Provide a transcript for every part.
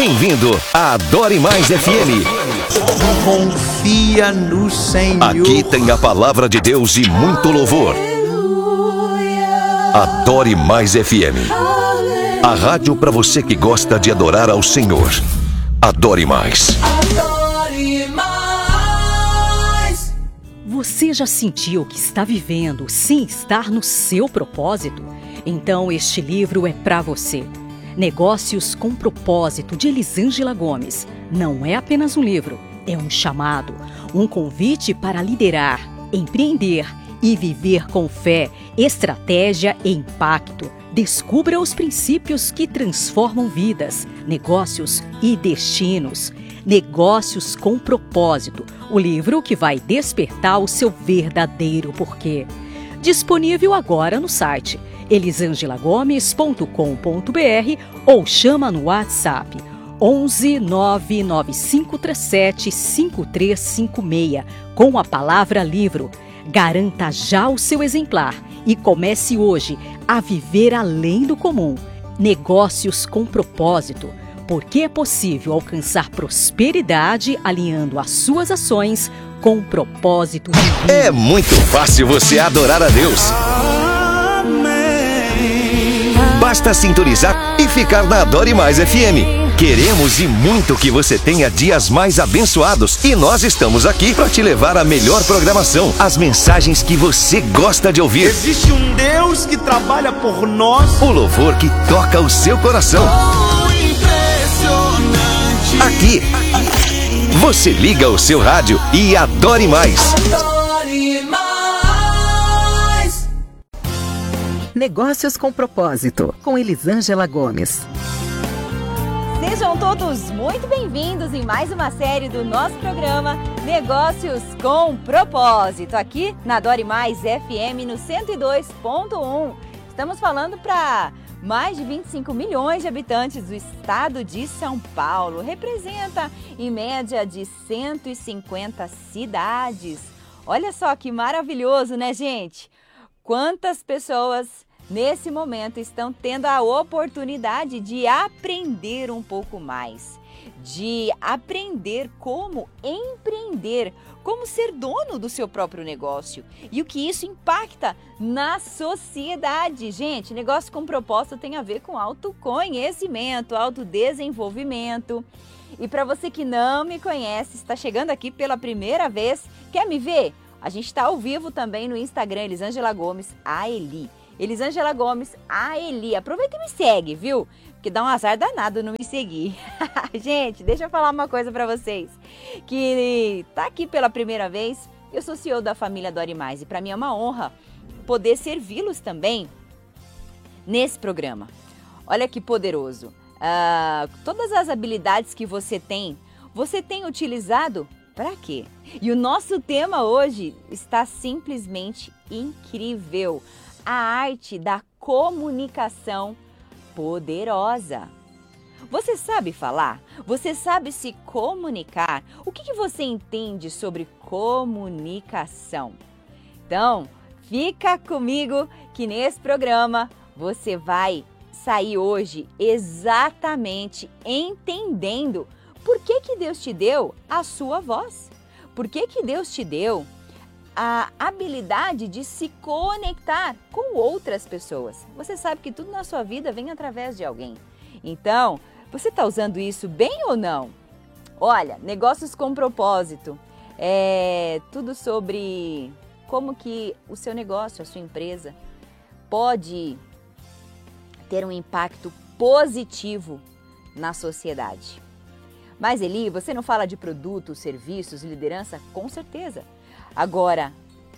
Bem-vindo à Adore Mais FM. Confia no Senhor. Aqui tem a palavra de Deus e muito louvor. Adore Mais FM. A rádio para você que gosta de adorar ao Senhor. Adore Mais. Adore mais. Você já sentiu que está vivendo sem estar no seu propósito? Então este livro é para você. Negócios com Propósito, de Elisângela Gomes. Não é apenas um livro, é um chamado, um convite para liderar, empreender e viver com fé, estratégia e impacto. Descubra os princípios que transformam vidas, negócios e destinos. Negócios com Propósito, o livro que vai despertar o seu verdadeiro porquê. Disponível agora no site elisangelagomes.com.br ou chama no WhatsApp 11 99537 5356 com a palavra livro. Garanta já o seu exemplar e comece hoje a viver além do comum. Negócios com Propósito, porque é possível alcançar prosperidade alinhando as suas ações com o propósito divino. É muito fácil você adorar a Deus. Basta sintonizar e ficar na Adore Mais FM. Queremos e muito que você tenha dias mais abençoados. E nós estamos aqui para te levar a melhor programação, as mensagens que você gosta de ouvir. Existe um Deus que trabalha por nós. O louvor que toca o seu coração. Aqui, você liga o seu rádio e adore mais. Adore mais. Negócios com Propósito, com Elisângela Gomes. Sejam todos muito bem-vindos em mais uma série do nosso programa Negócios com Propósito, aqui na Adore Mais FM no 102.1. Estamos falando para mais de 25 milhões de habitantes do estado de São Paulo. Representa em média de 150 cidades. Olha só que maravilhoso, né, gente? Quantas pessoas nesse momento estão tendo a oportunidade de aprender um pouco mais, de aprender como empreender, como ser dono do seu próprio negócio e o que isso impacta na sociedade. Gente, negócio com propósito tem a ver com autoconhecimento, autodesenvolvimento. E para você que não me conhece, está chegando aqui pela primeira vez, quer me ver? A gente está ao vivo também no Instagram, Elisângela Gomes, a Eli. Elisângela Gomes, a Eli. Aproveita e me segue, viu? Porque dá um azar danado não me seguir. Gente, deixa eu falar uma coisa pra vocês. Que tá aqui pela primeira vez, eu sou CEO da família Adore Mais. E pra mim é uma honra poder servi-los também nesse programa. Olha que poderoso. Todas as habilidades que você tem utilizado para quê? E o nosso tema hoje está simplesmente incrível. A arte da comunicação poderosa. Você sabe falar? Você sabe se comunicar? O que você entende sobre comunicação? Então, fica comigo que nesse programa você vai sair hoje exatamente entendendo por que Deus te deu a sua voz. Por que Deus te deu a habilidade de se conectar com outras pessoas. Você sabe que tudo na sua vida vem através de alguém. Então, você está usando isso bem ou não? Olha, negócios com propósito. É tudo sobre como que o seu negócio, a sua empresa, pode ter um impacto positivo na sociedade. Mas, Eli, você não fala de produtos, serviços, liderança? Com certeza. Agora,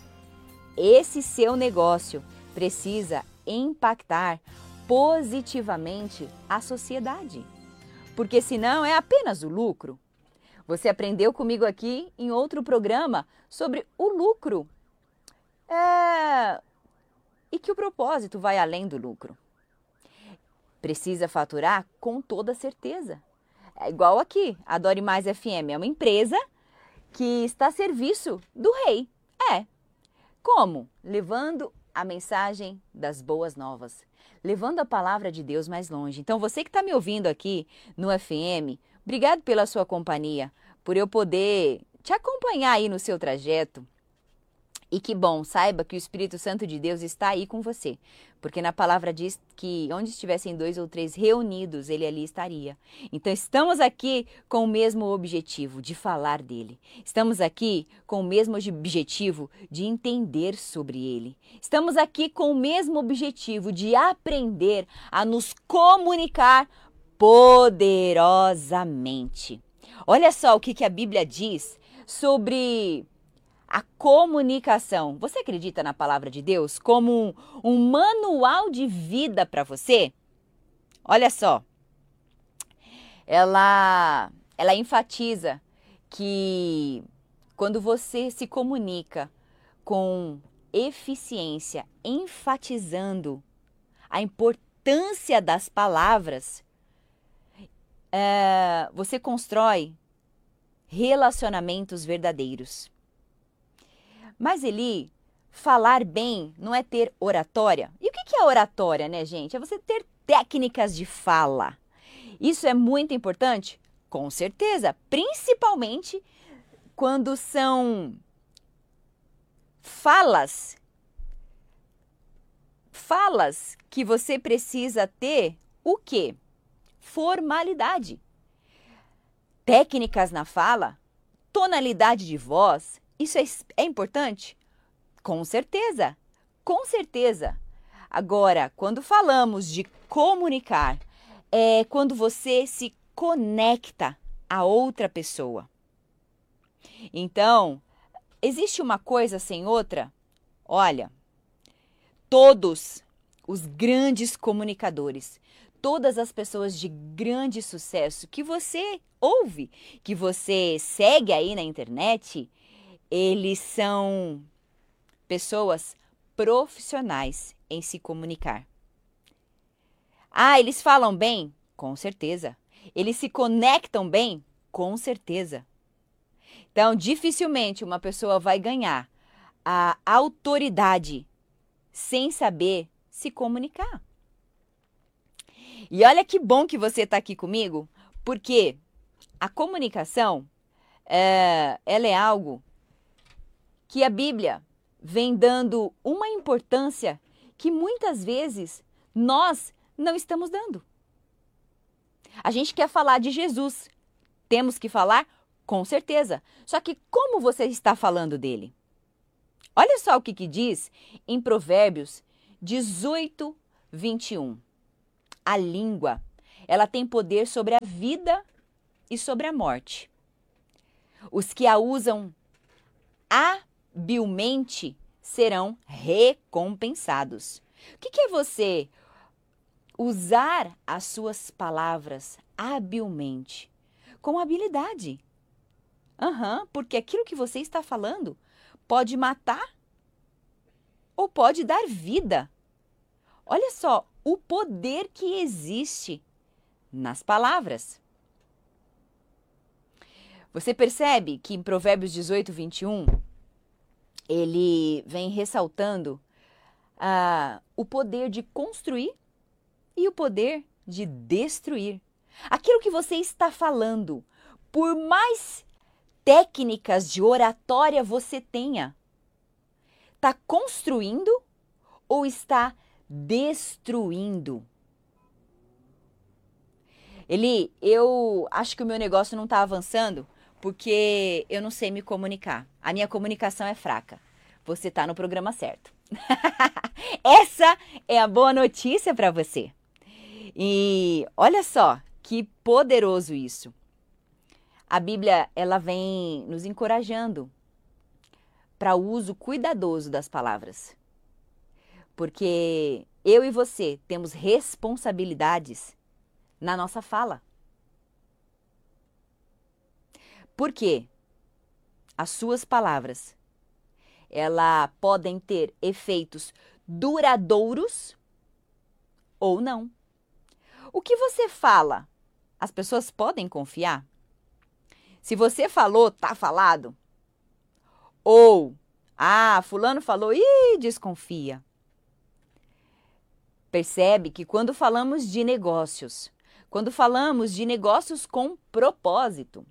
esse seu negócio precisa impactar positivamente a sociedade, porque senão é apenas o lucro. Você aprendeu comigo aqui em outro programa sobre o lucro e que o propósito vai além do lucro. Precisa faturar com toda certeza. É igual aqui, a Adore Mais FM é uma empresa que está a serviço do rei. Como? Levando a mensagem das boas novas, levando a palavra de Deus mais longe. Então, você que está me ouvindo aqui no FM, obrigado pela sua companhia, por eu poder te acompanhar aí no seu trajeto. E que bom, saiba que o Espírito Santo de Deus está aí com você, porque na palavra diz que onde estivessem 2 ou 3 reunidos, ele ali estaria. Então estamos aqui com o mesmo objetivo de falar dele. Estamos aqui com o mesmo objetivo de entender sobre ele. Estamos aqui com o mesmo objetivo de aprender a nos comunicar poderosamente. Olha só o que a Bíblia diz sobre a comunicação. Você acredita na palavra de Deus como um manual de vida para você? Olha só, ela enfatiza que quando você se comunica com eficiência, enfatizando a importância das palavras, você constrói relacionamentos verdadeiros. Mas falar bem não é ter oratória. E o que é oratória, né, gente? É você ter técnicas de fala. Isso é muito importante? Com certeza, principalmente quando são falas que você precisa ter o quê? Formalidade. Técnicas na fala, tonalidade de voz, isso é importante? Com certeza, com certeza. Agora, quando falamos de comunicar, é quando você se conecta a outra pessoa. Então, existe uma coisa sem outra? Olha, todos os grandes comunicadores, todas as pessoas de grande sucesso que você ouve, que você segue aí na internet, eles são pessoas profissionais em se comunicar. Ah, eles falam bem? Com certeza. Eles se conectam bem? Com certeza. Então, dificilmente uma pessoa vai ganhar a autoridade sem saber se comunicar. E olha que bom que você está aqui comigo, porque a comunicação, ela é algo que a Bíblia vem dando uma importância que muitas vezes nós não estamos dando. A gente quer falar de Jesus, temos que falar com certeza, só que como você está falando dele? Olha só o que diz em Provérbios 18, 21. A língua, ela tem poder sobre a vida e sobre a morte. Os que a usam habilmente serão recompensados. O que é você usar as suas palavras habilmente? Com habilidade. Porque aquilo que você está falando pode matar ou pode dar vida. Olha só o poder que existe nas palavras. Você percebe que em Provérbios 18, 21, ele vem ressaltando o poder de construir e o poder de destruir. Aquilo que você está falando, por mais técnicas de oratória você tenha, está construindo ou está destruindo? Eu acho que o meu negócio não está avançando porque eu não sei me comunicar. A minha comunicação é fraca. Você está no programa certo. Essa é a boa notícia para você. E olha só que poderoso isso. A Bíblia, ela vem nos encorajando para o uso cuidadoso das palavras. Porque eu e você temos responsabilidades na nossa fala. Porque as suas palavras, elas podem ter efeitos duradouros ou não. O que você fala, as pessoas podem confiar? Se você falou, tá falado? Ou, fulano falou, desconfia. Percebe que quando falamos de negócios com propósito,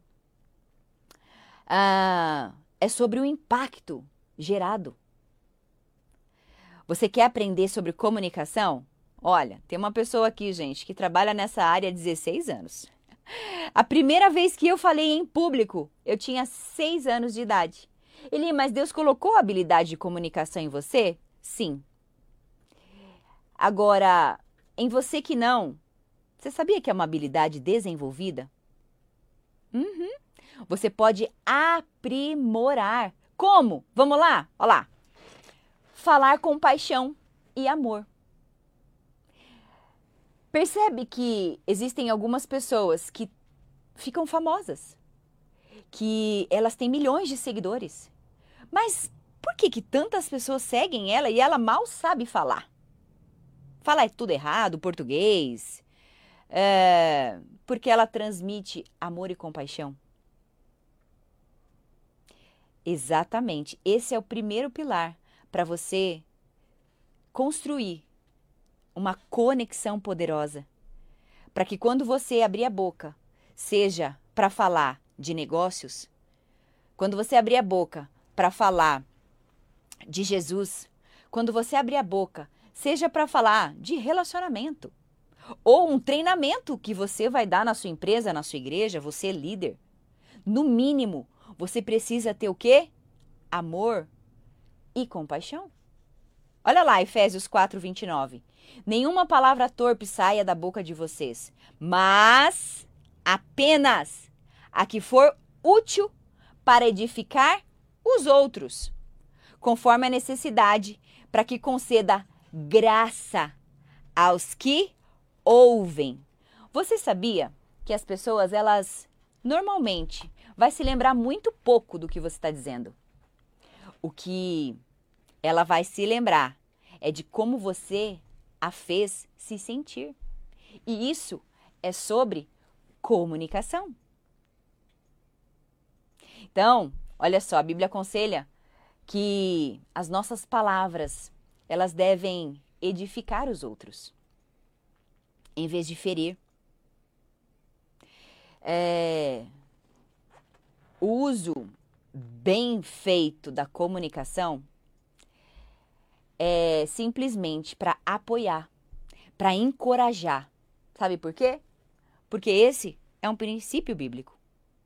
é sobre o impacto gerado. Você quer aprender sobre comunicação? Olha, tem uma pessoa aqui, gente, que trabalha nessa área há 16 anos. A primeira vez que eu falei em público, eu tinha 6 anos de idade. Eli, mas Deus colocou a habilidade de comunicação em você? Sim. Agora, em você que não, você sabia que é uma habilidade desenvolvida? Você pode aprimorar. Como? Vamos lá? Olha lá. Falar com paixão e amor. Percebe que existem algumas pessoas que ficam famosas, que elas têm milhões de seguidores. Mas por que tantas pessoas seguem ela e ela mal sabe falar? Falar tudo errado, português. Porque ela transmite amor e compaixão. Exatamente. Esse é o primeiro pilar para você construir uma conexão poderosa. Para que quando você abrir a boca, seja para falar de negócios, quando você abrir a boca para falar de Jesus, quando você abrir a boca, seja para falar de relacionamento, ou um treinamento que você vai dar na sua empresa, na sua igreja, você é líder. No mínimo, você precisa ter o quê? Amor e compaixão. Olha lá, Efésios 4:29. Nenhuma palavra torpe saia da boca de vocês, mas apenas a que for útil para edificar os outros, conforme a necessidade, para que conceda graça aos que ouvem. Você sabia que as pessoas, elas normalmente vai se lembrar muito pouco do que você está dizendo? O que ela vai se lembrar é de como você a fez se sentir. E isso é sobre comunicação. Então, olha só, a Bíblia aconselha que as nossas palavras, elas devem edificar os outros, em vez de ferir. O uso bem feito da comunicação é simplesmente para apoiar, para encorajar. Sabe por quê? Porque esse é um princípio bíblico.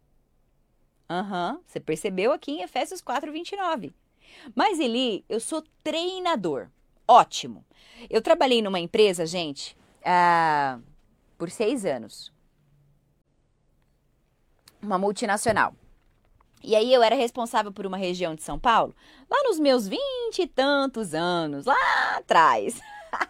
Você percebeu aqui em Efésios 4:29. Mas Eli, eu sou treinador. Ótimo. Eu trabalhei numa empresa, gente, por 6 anos. Uma multinacional. E aí eu era responsável por uma região de São Paulo, lá nos meus 20 e tantos anos, lá atrás.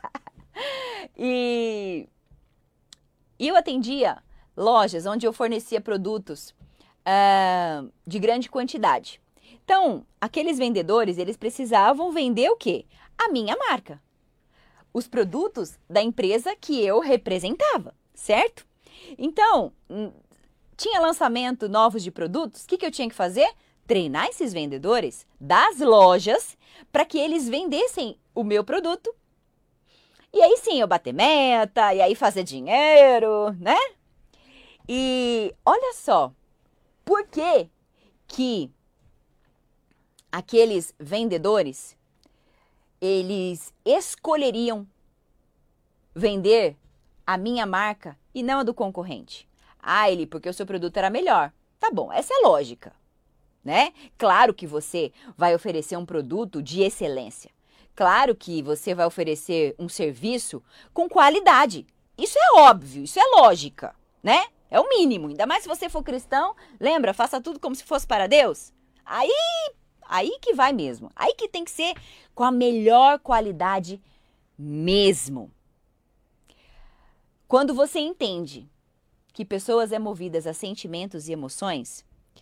E eu atendia lojas onde eu fornecia produtos de grande quantidade. Então, aqueles vendedores, eles precisavam vender o quê? A minha marca. Os produtos da empresa que eu representava, certo? Então, tinha lançamento novos de produtos, o que eu tinha que fazer? Treinar esses vendedores das lojas para que eles vendessem o meu produto. E aí sim, eu bater meta, e aí fazer dinheiro, né? E olha só, por que aqueles vendedores, eles escolheriam vender a minha marca e não a do concorrente? Eli, porque o seu produto era melhor. Tá bom, essa é lógica, né? Claro que você vai oferecer um produto de excelência. Claro que você vai oferecer um serviço com qualidade. Isso é óbvio, isso é lógica, né? É o mínimo. Ainda mais se você for cristão, lembra, faça tudo como se fosse para Deus. Aí que vai mesmo. Aí que tem que ser com a melhor qualidade mesmo. Quando você entende que pessoas é movidas a sentimentos e emoções,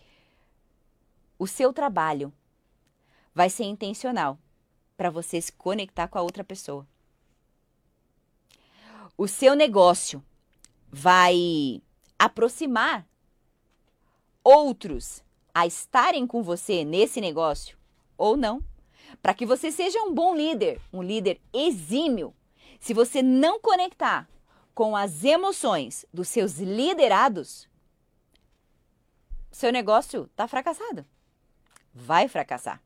o seu trabalho vai ser intencional para você se conectar com a outra pessoa. O seu negócio vai aproximar outros a estarem com você nesse negócio ou não, para que você seja um bom líder, um líder exímio, Se você não conectar com as emoções dos seus liderados, seu negócio está fracassado. Vai fracassar.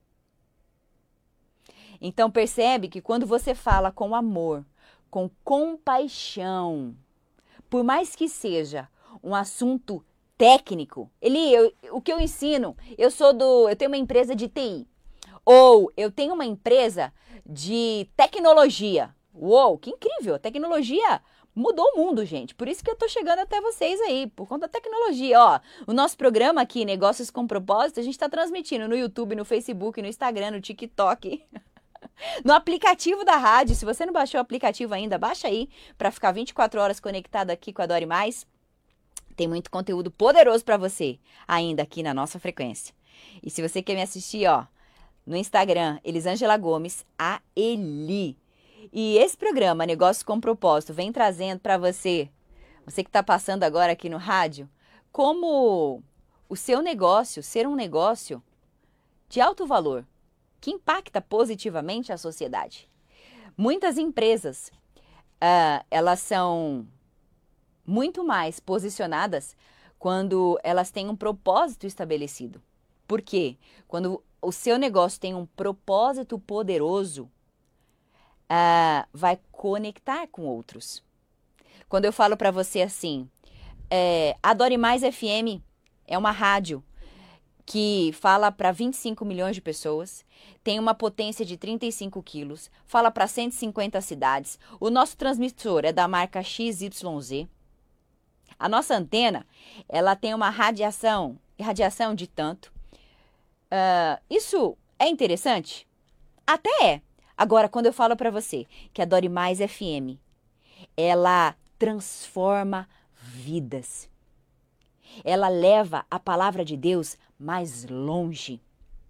Então percebe que quando você fala com amor, com compaixão, por mais que seja um assunto técnico, o que eu ensino, eu tenho uma empresa de TI, ou eu tenho uma empresa de tecnologia. Uou, que incrível! A tecnologia mudou o mundo, gente. Por isso que eu tô chegando até vocês aí, por conta da tecnologia. Ó, o nosso programa aqui, Negócios com Propósito, a gente tá transmitindo no YouTube, no Facebook, no Instagram, no TikTok, no aplicativo da rádio. Se você não baixou o aplicativo ainda, baixa aí para ficar 24 horas conectado aqui com a Dori Mais. Tem muito conteúdo poderoso para você ainda aqui na nossa frequência. E se você quer me assistir, ó, no Instagram, Elisângela Gomes, a Eli. E esse programa, Negócios com Propósito, vem trazendo para você que está passando agora aqui no rádio, como o seu negócio ser um negócio de alto valor, que impacta positivamente a sociedade. Muitas empresas, elas são muito mais posicionadas quando elas têm um propósito estabelecido. Por quê? Quando o seu negócio tem um propósito poderoso, vai conectar com outros. Quando eu falo para você assim, a Dori Mais FM é uma rádio que fala para 25 milhões de pessoas, tem uma potência de 35 quilos, fala para 150 cidades. O nosso transmissor é da marca XYZ. A nossa antena, ela tem uma radiação de tanto. Isso é interessante? Até é. Agora, quando eu falo para você que a Dori Mais FM, ela transforma vidas. Ela leva a palavra de Deus mais longe.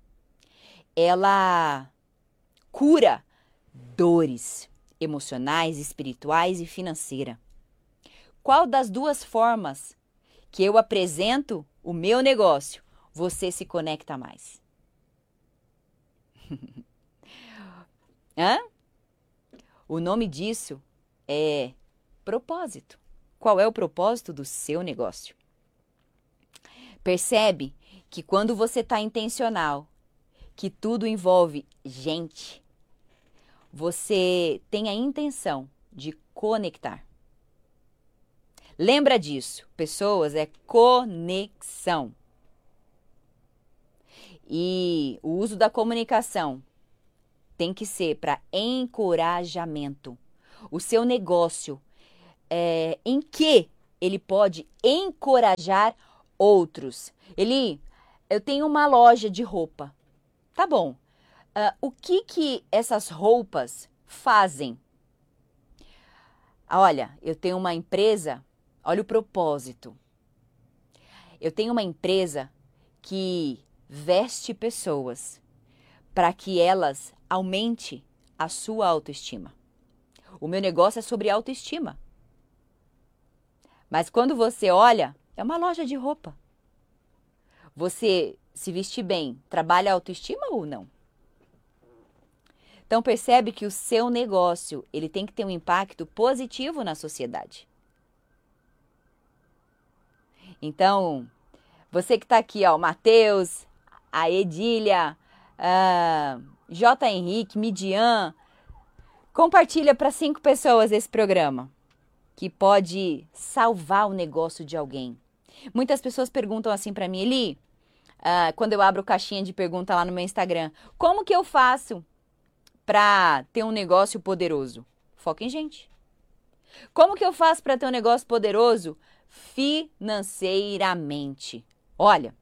Ela cura dores emocionais, espirituais e financeiras. Qual das duas formas que eu apresento o meu negócio você se conecta mais? O nome disso é propósito. Qual é o propósito do seu negócio? Percebe que quando você está intencional, que tudo envolve gente, você tem a intenção de conectar. Lembra disso, pessoas, é conexão. E o uso da comunicação tem que ser para encorajamento. O seu negócio, em que ele pode encorajar outros? Eu tenho uma loja de roupa. Tá bom. O que essas roupas fazem? Olha, eu tenho uma empresa, olha o propósito. Eu tenho uma empresa que veste pessoas para que elas aumente a sua autoestima. O meu negócio é sobre autoestima. Mas quando você olha, é uma loja de roupa. Você se vestir bem, trabalha a autoestima ou não? Então percebe que o seu negócio, ele tem que ter um impacto positivo na sociedade. Então, você que está aqui, ó, o Matheus, a Edília, J. Henrique, Midian, compartilha para 5 pessoas esse programa, que pode salvar o negócio de alguém. Muitas pessoas perguntam assim para mim, Eli, quando eu abro caixinha de pergunta lá no meu Instagram, como que eu faço para ter um negócio poderoso? Foca em gente. Como que eu faço para ter um negócio poderoso? Financeiramente. Olha,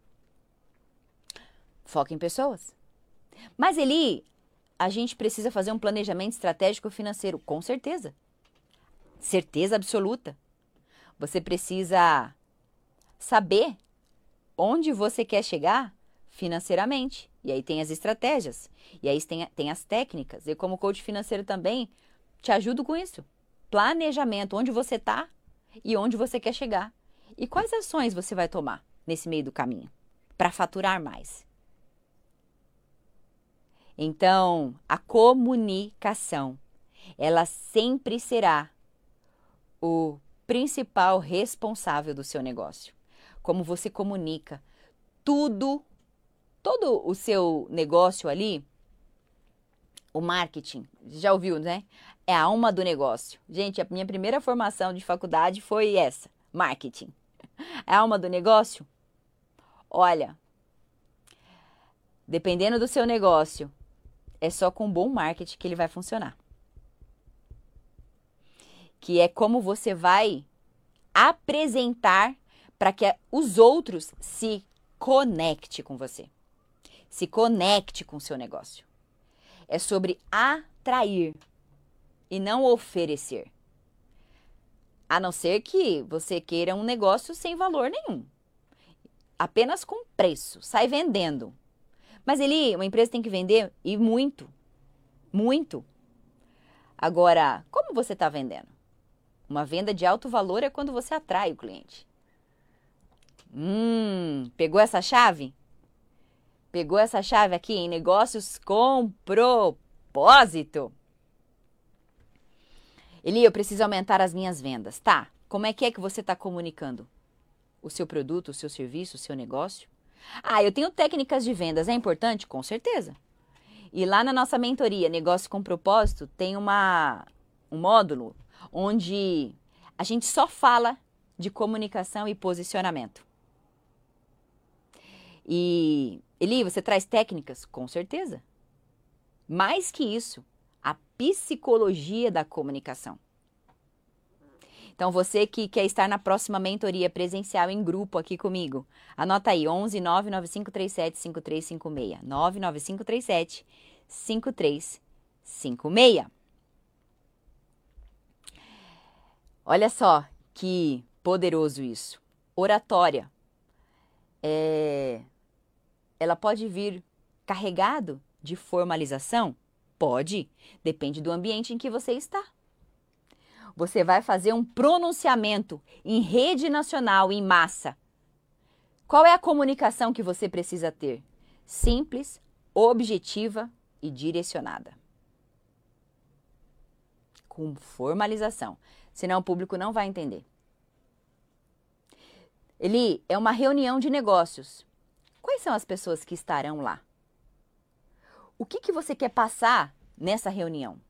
foca em pessoas. Mas Eli, a gente precisa fazer um planejamento estratégico financeiro. Com certeza. Certeza absoluta. Você precisa saber onde você quer chegar financeiramente. E aí tem as estratégias. E aí tem as técnicas. Eu, como coach financeiro também, te ajudo com isso. Planejamento, onde você está e onde você quer chegar. E quais ações você vai tomar nesse meio do caminho para faturar mais. Então, a comunicação ela sempre será o principal responsável do seu negócio. Como você comunica todo o seu negócio ali, o marketing, já ouviu, né? É a alma do negócio. Gente, a minha primeira formação de faculdade foi essa, marketing. É a alma do negócio? Olha, dependendo do seu negócio, é só com bom marketing que ele vai funcionar. Que é como você vai apresentar para que os outros se conectem com você. Se conecte com o seu negócio. É sobre atrair e não oferecer. A não ser que você queira um negócio sem valor nenhum. Apenas com preço. Sai vendendo. Mas uma empresa tem que vender e muito. Muito. Agora, como você está vendendo? Uma venda de alto valor é quando você atrai o cliente. Pegou essa chave? Pegou essa chave aqui em negócios com propósito. Eli, eu preciso aumentar as minhas vendas. Tá, como é que você está comunicando? O seu produto, o seu serviço, o seu negócio? Eu tenho técnicas de vendas. É importante? Com certeza. E lá na nossa mentoria, Negócio com Propósito, tem um módulo onde a gente só fala de comunicação e posicionamento. E, Eli, você traz técnicas? Com certeza. Mais que isso, a psicologia da comunicação. Então, você que quer estar na próxima mentoria presencial em grupo aqui comigo, anota aí, 11 99537 5356. 99537 5356. Olha só que poderoso isso. Oratória. Ela pode vir carregado de formalização? Pode. Depende do ambiente em que você está. Você vai fazer um pronunciamento em rede nacional, em massa. Qual é a comunicação que você precisa ter? Simples, objetiva e direcionada. Com formalização. Senão o público não vai entender. Eli, é uma reunião de negócios. Quais são as pessoas que estarão lá? O que você quer passar nessa reunião?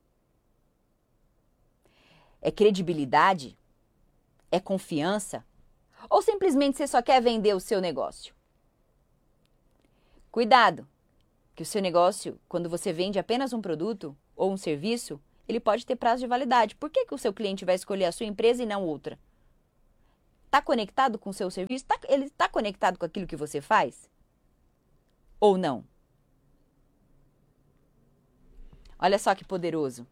É credibilidade? É confiança? Ou simplesmente você só quer vender o seu negócio? Cuidado, que o seu negócio, quando você vende apenas um produto ou um serviço, ele pode ter prazo de validade. Por que o seu cliente vai escolher a sua empresa e não outra? Está conectado com o seu serviço? Ele está conectado com aquilo que você faz? Ou não? Olha só que poderoso.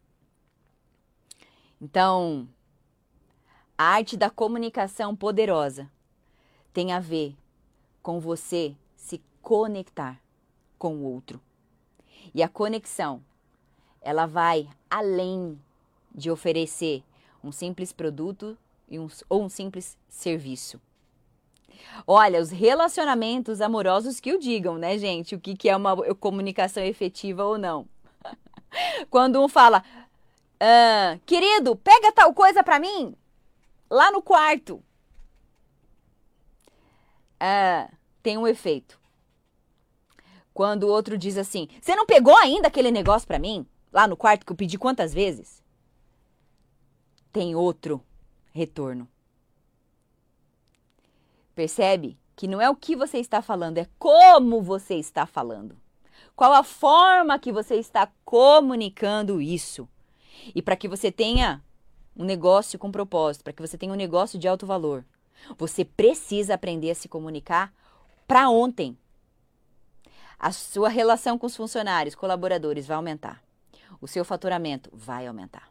Então, a arte da comunicação poderosa tem a ver com você se conectar com o outro. E a conexão, ela vai além de oferecer um simples produto ou um simples serviço. Olha, os relacionamentos amorosos que o digam, né, gente? O que é uma comunicação efetiva ou não. Quando um fala, querido, pega tal coisa pra mim, lá no quarto. Tem um efeito. Quando o outro diz assim, você não pegou ainda aquele negócio pra mim, lá no quarto que eu pedi quantas vezes? Tem outro retorno. Percebe que não é o que você está falando, é como você está falando. Qual a forma que você está comunicando isso? E para que você tenha um negócio com propósito, para que você tenha um negócio de alto valor, você precisa aprender a se comunicar para ontem. A sua relação com os funcionários, colaboradores vai aumentar. O seu faturamento vai aumentar.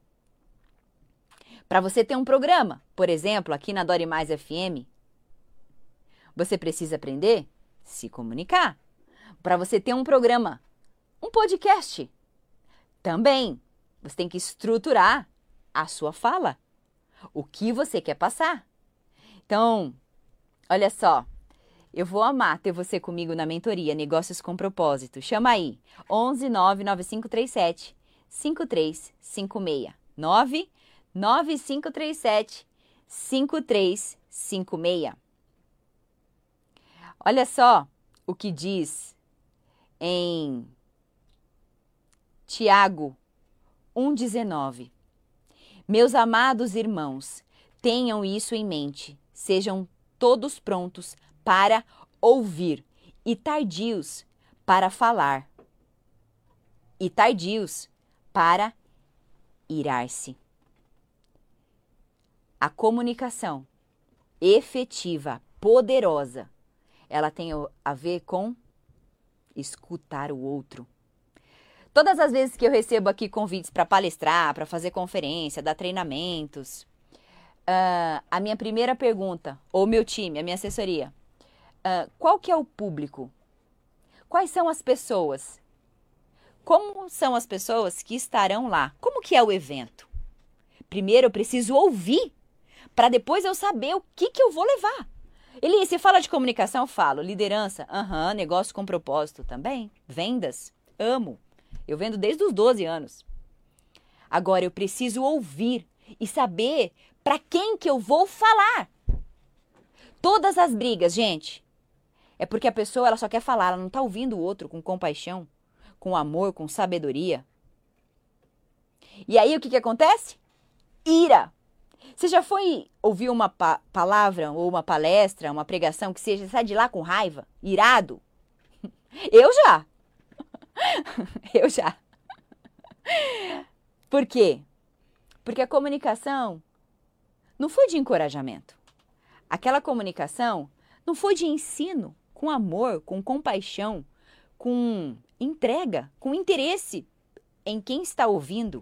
Para você ter um programa, por exemplo, aqui na Dore Mais FM, você precisa aprender a se comunicar. Para você ter um programa, um podcast, também você tem que estruturar a sua fala. O que você quer passar. Então, olha só, eu vou amar ter você comigo na mentoria Negócios com Propósito. Chama aí, 11 99537 5356. 99537-5356. Olha só o que diz em Tiago 1,19. Meus amados irmãos, tenham isso em mente, sejam todos prontos para ouvir e tardios para falar e tardios para irar-se. A comunicação efetiva, poderosa, ela tem a ver com escutar o outro. Todas as vezes que eu recebo aqui convites para palestrar, para fazer conferência, dar treinamentos, a minha primeira pergunta, ou meu time, a minha assessoria, qual que é o público? Quais são as pessoas? Como são as pessoas que estarão lá? Como que é o evento? Primeiro eu preciso ouvir, para depois eu saber o que eu vou levar. Eli, você fala de comunicação? Eu falo. Liderança? Negócio com propósito também. Vendas? Amo. Eu vendo desde os 12 anos. Agora eu preciso ouvir e saber para quem que eu vou falar. Todas as brigas, gente, é porque a pessoa ela só quer falar, ela não está ouvindo o outro com compaixão, com amor, com sabedoria. E aí o que acontece? Ira. Você já foi ouvir uma palavra ou uma palestra, uma pregação que seja, sai de lá com raiva, irado? Eu já. Eu já. Por quê? Porque a comunicação não foi de encorajamento. Aquela comunicação não foi de ensino, com amor, com compaixão, com entrega, com interesse em quem está ouvindo.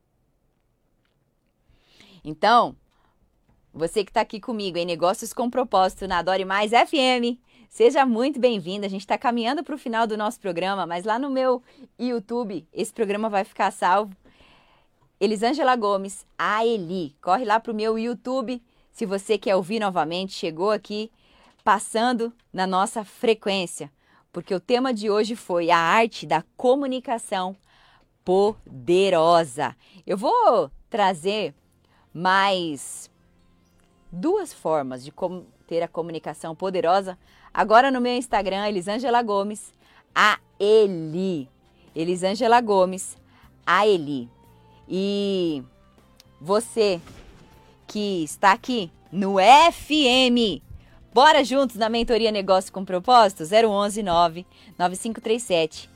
Então, você que está aqui comigo em Negócios com Propósito na Adore Mais FM, seja muito bem-vindo. A gente está caminhando para o final do nosso programa, mas lá no meu YouTube, esse programa vai ficar salvo. Elisângela Gomes, a Eli. Corre lá para o meu YouTube, se você quer ouvir novamente, chegou aqui passando na nossa frequência, porque o tema de hoje foi a arte da comunicação poderosa. Eu vou trazer mais 2 formas de como ter a comunicação poderosa agora no meu Instagram, Elisângela Gomes, a Eli. Elisângela Gomes, a Eli. E você que está aqui no FM, bora juntos na mentoria Negócio com Propósito, 011 99537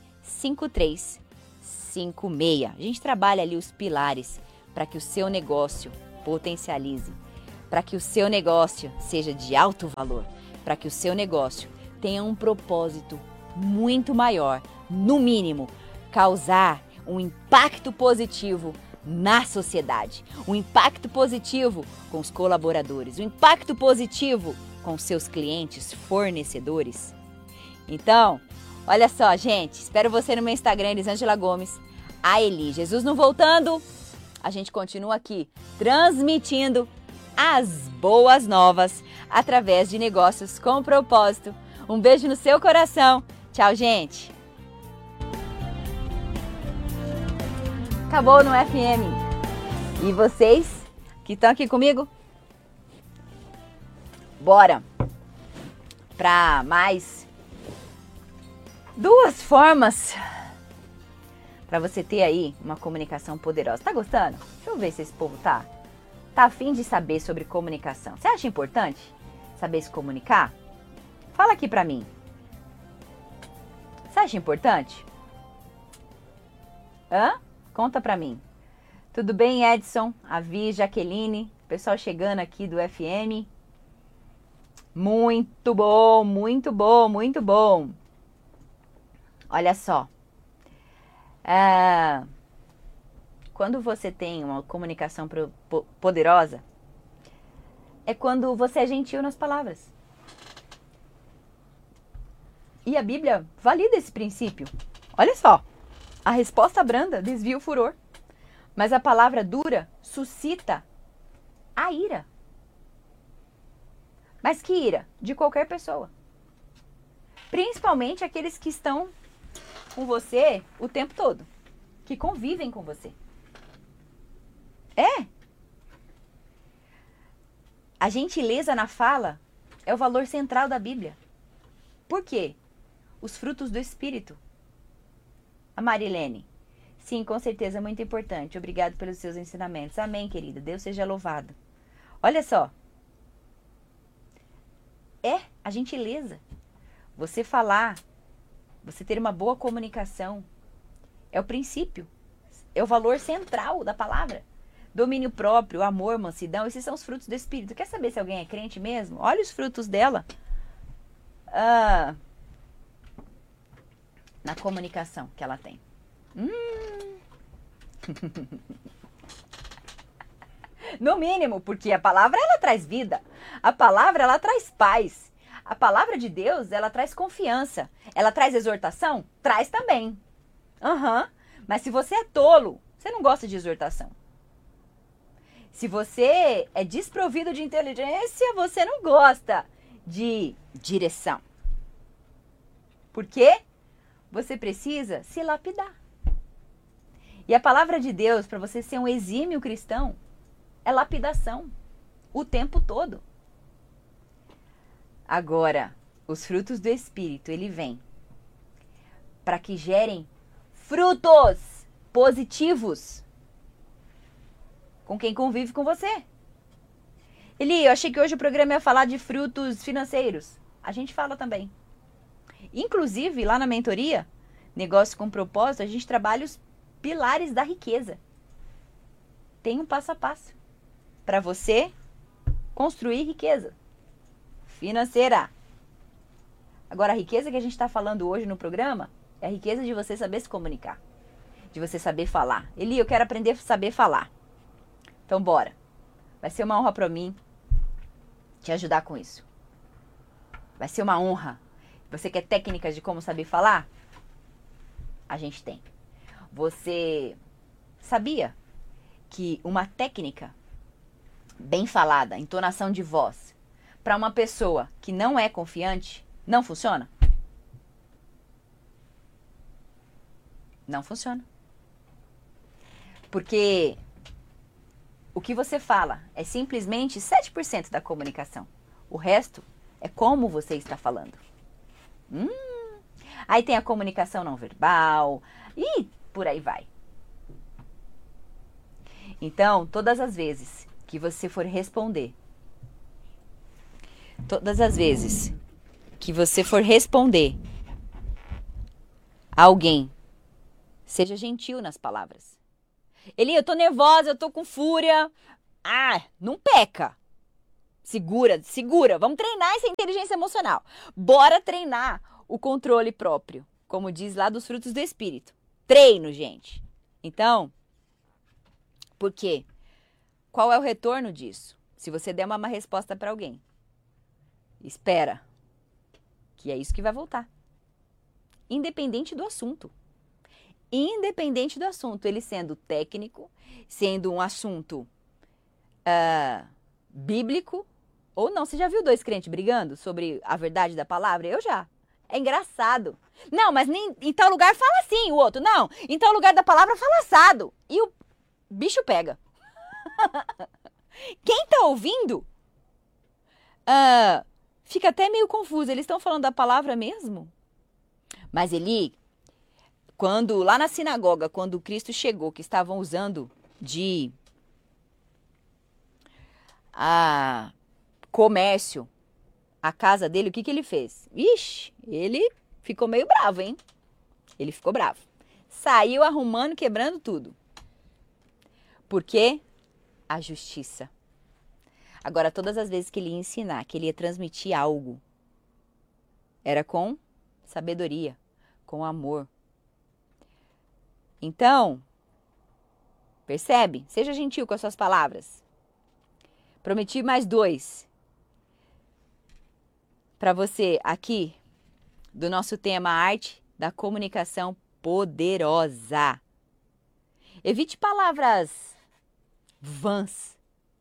5356. A gente trabalha ali os pilares para que o seu negócio potencialize, para que o seu negócio seja de alto valor, para que o seu negócio tenha um propósito muito maior, no mínimo, causar um impacto positivo na sociedade, um impacto positivo com os colaboradores, um impacto positivo com seus clientes, fornecedores. Então, olha só, gente, espero você no meu Instagram, Elisângela Gomes, a Eli. Jesus não voltando, a gente continua aqui transmitindo as boas novas através de Negócios com Propósito. Um beijo no seu coração. Tchau, gente. Acabou no FM. E vocês que estão aqui comigo? Bora para mais 2 formas para você ter aí uma comunicação poderosa. Tá gostando? Deixa eu ver se esse povo tá a fim de saber sobre comunicação. Você acha importante saber se comunicar? Fala aqui pra mim. Você acha importante? Conta pra mim. Tudo bem, Edson, Avi, Jaqueline, pessoal chegando aqui do FM. Muito bom, muito bom, muito bom. Olha só. Quando você tem uma comunicação poderosa, é quando você é gentil nas palavras. E a Bíblia valida esse princípio. Olha só, a resposta branda desvia o furor, mas a palavra dura suscita a ira. Mas que ira? De qualquer pessoa. Principalmente aqueles que estão com você o tempo todo. que convivem com você. É. A gentileza na fala é o valor central da Bíblia. Por quê? Os frutos do Espírito. A Marilene. Sim, com certeza, é muito importante. Obrigado pelos seus ensinamentos. Amém, querida. Deus seja louvado. Olha só. É a gentileza. Você falar, você ter uma boa comunicação, é o princípio. É o valor central da palavra. Domínio próprio, amor, mansidão, esses são os frutos do Espírito. Quer saber se alguém é crente mesmo? Olha os frutos dela. Na comunicação que ela tem. No mínimo, porque a palavra ela traz vida. A palavra ela traz paz. A palavra de Deus ela traz confiança. Ela traz exortação? Traz também. Mas se você é tolo, você não gosta de exortação. Se você é desprovido de inteligência, você não gosta de direção. Por quê? Você precisa se lapidar. E a palavra de Deus, para você ser um exímio cristão, é lapidação. O tempo todo. Agora, os frutos do Espírito, ele vem para que gerem frutos positivos com quem convive com você. Eli, eu achei que hoje o programa ia falar de frutos financeiros. A gente fala também. Inclusive, lá na mentoria, Negócio com Propósito, a gente trabalha os pilares da riqueza. Tem um passo a passo para você construir riqueza financeira. Agora, a riqueza que a gente está falando hoje no programa é a riqueza de você saber se comunicar, de você saber falar. Eli, eu quero aprender a saber falar. Então, bora. Vai ser uma honra para mim te ajudar com isso. Vai ser uma honra. Você quer técnicas de como saber falar? A gente tem. Você sabia que uma técnica bem falada, entonação de voz, para uma pessoa que não é confiante, não funciona? Não funciona. Porque o que você fala é simplesmente 7% da comunicação. O resto é como você está falando. Aí tem a comunicação não verbal e por aí vai. Então, todas as vezes que você for responder, a alguém, seja gentil nas palavras. Eli, eu tô nervosa, eu tô com fúria. Não peca. Segura. Vamos treinar essa inteligência emocional. Bora treinar o controle próprio. Como diz lá dos frutos do Espírito. Treino, gente. Então, por quê? Qual é o retorno disso? Se você der uma má resposta para alguém, espera, que é isso que vai voltar. Independente do assunto. Ele sendo técnico, sendo um assunto bíblico, ou não. Você já viu dois crentes brigando sobre a verdade da palavra? Eu já. É engraçado. Não, mas em tal lugar fala assim, o outro. Não, em tal lugar da palavra fala assado. E o bicho pega. Quem tá ouvindo fica até meio confuso. Eles estão falando da palavra mesmo? Mas Eli, quando lá na sinagoga, quando Cristo chegou, que estavam usando de comércio a casa dele, o que ele fez? Ixi, ele ficou meio bravo, hein? Ele ficou bravo. Saiu arrumando, quebrando tudo. Por quê? A justiça. Agora, todas as vezes que ele ia ensinar, que ele ia transmitir algo, era com sabedoria, com amor. Então, percebe? Seja gentil com as suas palavras. Prometi mais 2 para você aqui do nosso tema Arte da Comunicação Poderosa. Evite palavras vãs,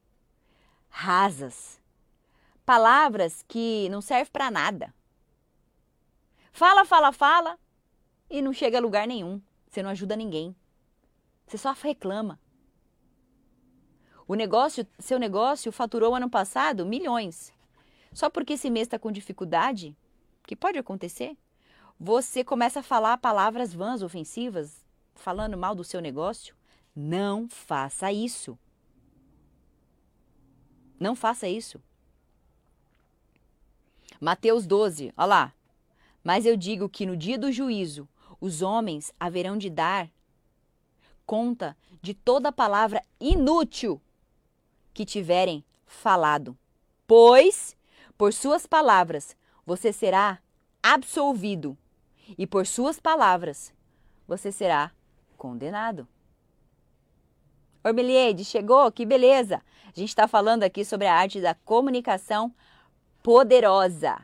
rasas, palavras que não servem para nada. Fala e não chega a lugar nenhum. Você não ajuda ninguém. Você só reclama. Seu negócio faturou ano passado milhões. Só porque esse mês está com dificuldade, que pode acontecer, você começa a falar palavras vãs, ofensivas, falando mal do seu negócio. Não faça isso. Não faça isso. Mateus 12, olha lá. Mas eu digo que no dia do juízo, os homens haverão de dar conta de toda palavra inútil que tiverem falado. Pois, por suas palavras, você será absolvido. E por suas palavras, você será condenado. Ormelieide, chegou? Que beleza! A gente está falando aqui sobre a arte da comunicação poderosa.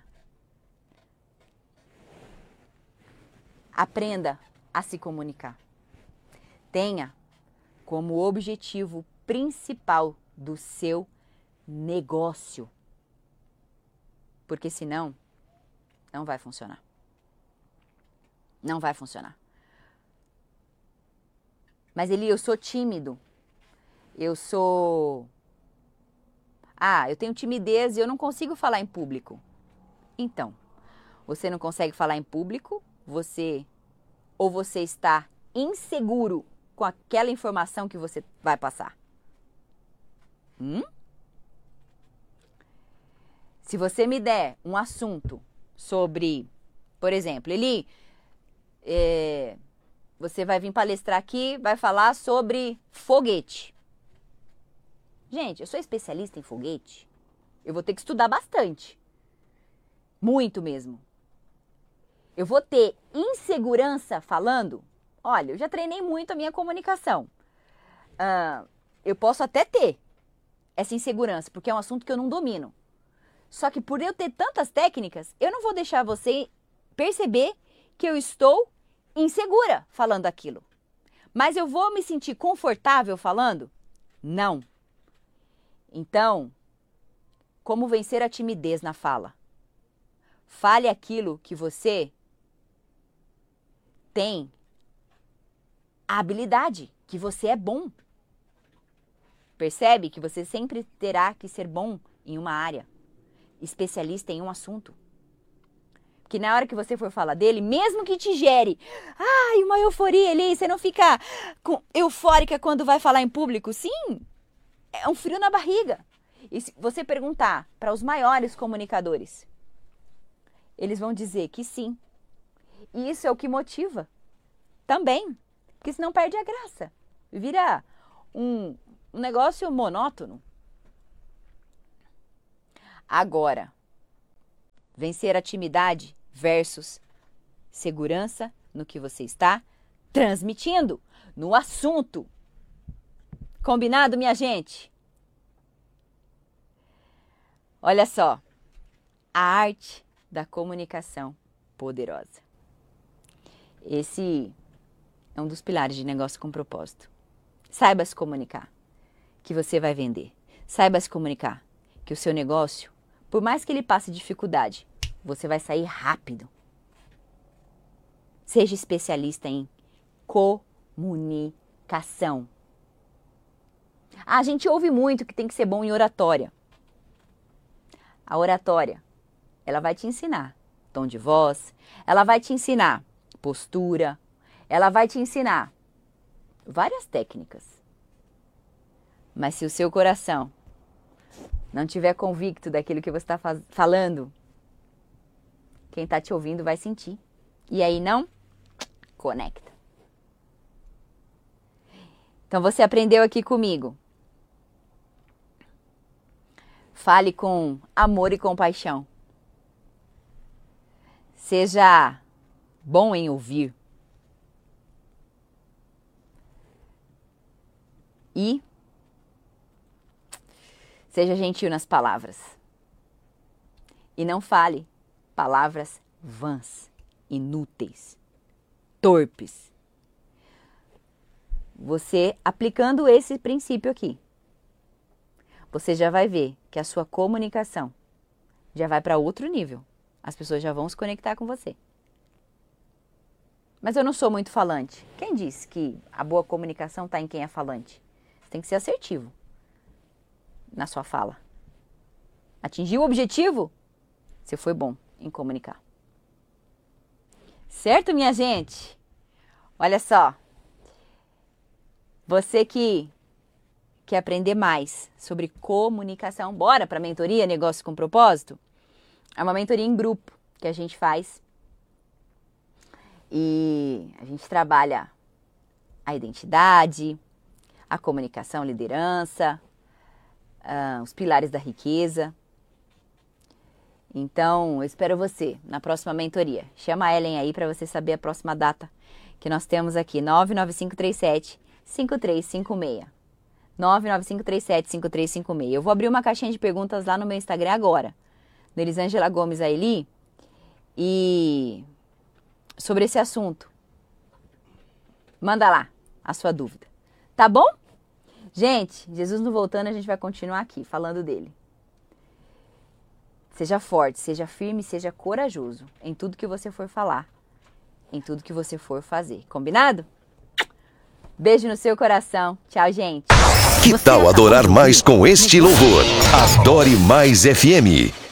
Aprenda a se comunicar. Tenha como objetivo principal do seu negócio. Porque senão, não vai funcionar. Não vai funcionar. Mas Eli, eu sou tímido. Eu tenho timidez e eu não consigo falar em público. Então, você não consegue falar em público, você está inseguro com aquela informação que você vai passar. Se você me der um assunto sobre, por exemplo, Eli, você vai vir palestrar aqui, vai falar sobre foguete. Gente, eu sou especialista em foguete. Eu vou ter que estudar bastante. Muito mesmo. Eu vou ter insegurança falando. Olha, eu já treinei muito a minha comunicação. Eu posso até ter essa insegurança, porque é um assunto que eu não domino. Só que por eu ter tantas técnicas, eu não vou deixar você perceber que eu estou insegura falando aquilo. Mas eu vou me sentir confortável falando? Não. Então, como vencer a timidez na fala? Fale aquilo que você tem a habilidade, que você é bom. Percebe que você sempre terá que ser bom em uma área, especialista em um assunto. Que na hora que você for falar dele, mesmo que te gere, uma euforia ali, você não fica eufórica quando vai falar em público. Sim, é um frio na barriga. E se você perguntar para os maiores comunicadores, eles vão dizer que sim. E isso é o que motiva também, porque senão perde a graça. Vira um negócio monótono. Agora, vencer a timidez versus segurança no que você está transmitindo, no assunto. Combinado, minha gente? Olha só, a arte da comunicação poderosa. Esse é um dos pilares de negócio com propósito. Saiba se comunicar, que você vai vender. Saiba se comunicar, que o seu negócio, por mais que ele passe dificuldade, você vai sair rápido. Seja especialista em comunicação. A gente ouve muito que tem que ser bom em oratória. A oratória, ela vai te ensinar tom de voz, ela vai te ensinar postura, ela vai te ensinar várias técnicas. Mas se o seu coração não estiver convicto daquilo que você está falando, quem está te ouvindo vai sentir. E aí não conecta. Então você aprendeu aqui comigo. Fale com amor e compaixão. Seja bom em ouvir. E seja gentil nas palavras. E não fale palavras vãs, inúteis, torpes. Você aplicando esse princípio aqui, você já vai ver que a sua comunicação já vai para outro nível. As pessoas já vão se conectar com você. Mas eu não sou muito falante. Quem disse que a boa comunicação está em quem é falante? Você tem que ser assertivo na sua fala. Atingiu o objetivo? Você foi bom em comunicar. Certo, minha gente? Olha só. Você que quer aprender mais sobre comunicação, bora para a mentoria Negócio com Propósito? É uma mentoria em grupo que a gente faz. E a gente trabalha a identidade, a comunicação, liderança, os pilares da riqueza. Então, eu espero você na próxima mentoria. Chama a Ellen aí para você saber a próxima data que nós temos aqui. 99537-5356. 99537-5356. Eu vou abrir uma caixinha de perguntas lá no meu Instagram agora. No Elisângela Gomes Aili. E sobre esse assunto. Manda lá a sua dúvida. Tá bom? Gente, Jesus não voltando, a gente vai continuar aqui falando dele. Seja forte, seja firme, seja corajoso em tudo que você for falar, em tudo que você for fazer. Combinado? Beijo no seu coração. Tchau, gente. Que tal adorar mais com este louvor? Adore Mais FM.